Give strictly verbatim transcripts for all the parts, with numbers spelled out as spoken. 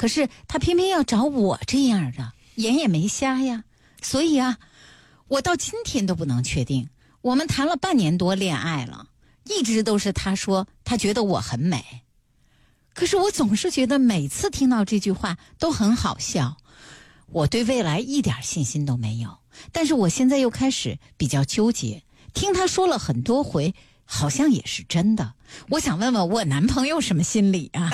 可是他偏偏要找我这样的，眼也没瞎呀。所以啊，我到今天都不能确定，我们谈了半年多恋爱了，一直都是他说他觉得我很美，可是我总是觉得每次听到这句话都很好笑，我对未来一点信心都没有。但是我现在又开始比较纠结，听他说了很多回，好像也是真的。我想问问我男朋友什么心理啊？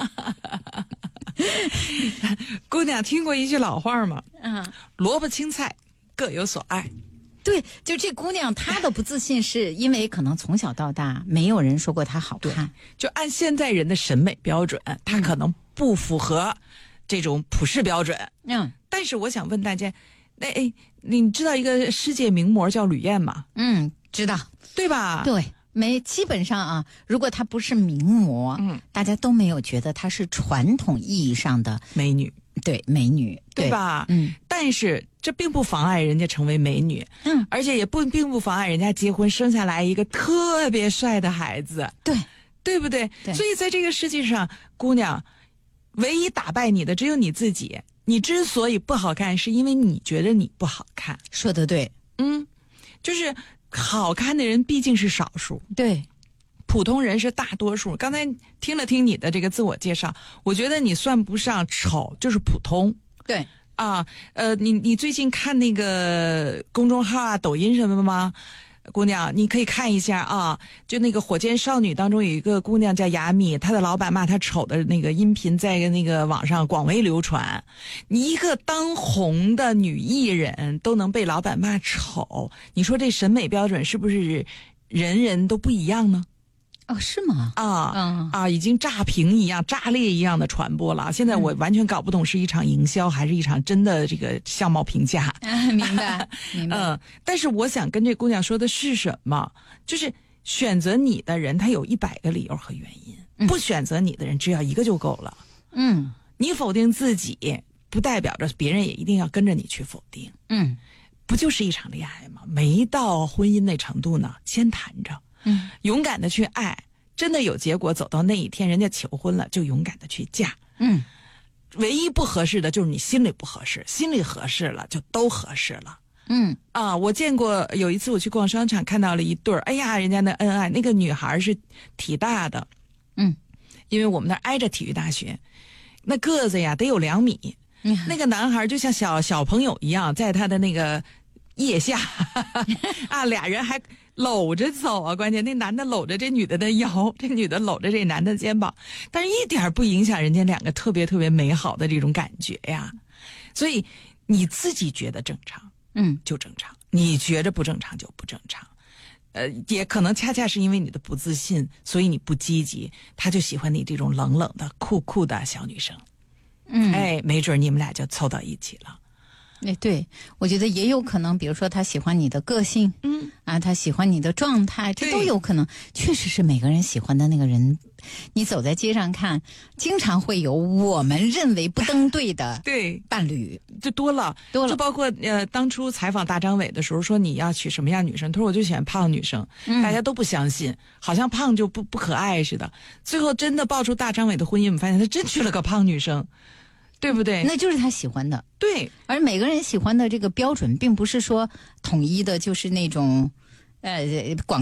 姑娘听过一句老话吗？ 嗯， 萝卜青菜各有所爱。 对，就这姑娘她的不自信是因为可能从小到大没有人说过她好看， 就按现在人的审美标准，她可能不符合这种普世标准。 嗯， 但是我想问大家，那哎，你知道一个世界名模叫吕燕吗？ 嗯，知道， 对吧？ 对，没基本上啊，如果她不是名模， 嗯， 大家都没有觉得她是传统意义上的美女， 对，美女， 对吧？ 嗯， 但是这并不妨碍人家成为美女， 嗯， 而且也不并不妨碍人家结婚生下来一个特别帅的孩子， 对， 对不对？ 对， 所以在这个世界上，姑娘，唯一打败你的只有你自己。你之所以不好看，是因为你觉得你不好看。 说得对， 嗯，就是好看的人毕竟是少数， 对， 普通人是大多数。刚才听了听你的这个自我介绍，我觉得你算不上丑，就是普通。 对啊，呃，你你最近看那个公众号啊、抖音什么的吗？姑娘，你可以看一下啊，就那个火箭少女当中有一个姑娘叫雅米，她的老板骂她丑的那个音频在那个网上广为流传。你一个当红的女艺人都能被老板骂丑，你说这审美标准是不是人人都不一样呢？ 哦，是吗？ 啊， 嗯啊，已经炸屏一样、炸裂一样的传播了。现在我完全搞不懂是一场营销还是一场真的这个相貌评价。 啊，明白，明白。 嗯，但是我想跟这姑娘说的是什么？就是选择你的人，他有一百个理由和原因； 嗯、 不选择你的人，只要一个就够了。 嗯， 你否定自己，不代表着别人也一定要跟着你去否定。 嗯， 不就是一场恋爱吗？没到婚姻那程度呢，先谈着。 嗯， 勇敢的去爱，真的有结果，走到那一天，人家求婚了，就勇敢的去嫁。 嗯， 唯一不合适的就是你心里不合适，心里合适了就都合适了。 嗯啊，我见过有一次我去逛商场，看到了一对儿，哎呀，人家那恩爱，那个女孩是体大的， 嗯， 因为我们那儿挨着体育大学，那个子呀得有两米， 嗯， 那个男孩就像小小朋友一样，在他的那个腋下啊，俩人还搂着走啊，关键那男的搂着这女的的腰，这女的搂着这男的肩膀，但是一点不影响人家两个特别特别美好的这种感觉呀。所以你自己觉得正常， 嗯， 就正常；你觉着不正常就不正常。呃，也可能恰恰是因为你的不自信，所以你不积极，他就喜欢你这种冷冷的、酷酷的小女生。 嗯， 哎，没准你们俩就凑到一起了。 哎，对，我觉得也有可能，比如说他喜欢你的个性， 嗯啊，他喜欢你的状态，这都有可能。确实是每个人喜欢的那个人，你走在街上看，经常会有我们认为不登对的对伴侣， 就多了多了。 就包括呃，当初采访大张伟的时候，说你要娶什么样女生，他说我就喜欢胖女生，嗯、大家都不相信，好像胖就不不可爱似的。最后真的爆出大张伟的婚姻，我们发现他真娶了个胖女生。对不对？ 那就是他喜欢的。 对， 而每个人喜欢的这个标准，并不是说统一的，就是那种，呃，广。